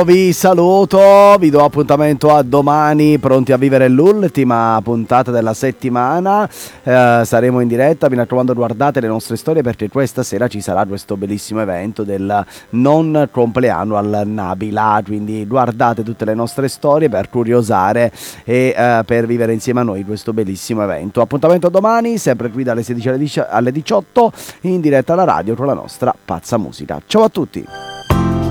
Vi saluto, vi do appuntamento a domani, pronti a vivere l'ultima puntata della settimana. Saremo in diretta, mi raccomando guardate le nostre storie perché questa sera ci sarà questo bellissimo evento del non compleanno al Nabila, quindi guardate tutte le nostre storie per curiosare e per vivere insieme a noi questo bellissimo evento. Appuntamento domani, sempre qui dalle 16 alle 18 in diretta alla radio con la nostra pazza musica. Ciao a tutti!